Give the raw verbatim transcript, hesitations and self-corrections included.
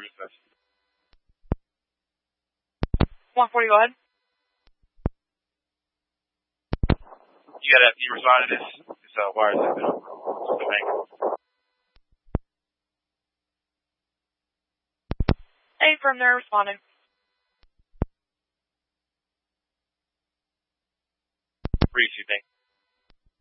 this. one forty, go ahead. You gotta, you respond to this, this uh, wires have been still hanging. Hey, from there, responding. Breeze, you think?